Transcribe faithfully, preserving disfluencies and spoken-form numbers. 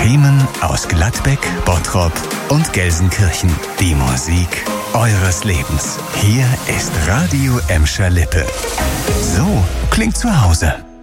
Themen aus Gladbeck, Bottrop und Gelsenkirchen. Die Musik eures Lebens. Hier ist Radio Emscher Lippe. So klingt zu Hause.